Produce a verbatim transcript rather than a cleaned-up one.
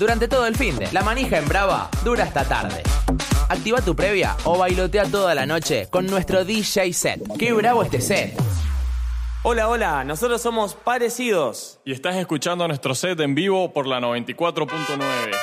durante todo el finde. La manija en Brava dura hasta tarde. Activa tu previa o bailotea toda la noche con nuestro D J set. ¡Qué bravo este set! Hola, hola, nosotros somos Parecidos. Y estás escuchando nuestro set en vivo por la noventa y cuatro punto nueve.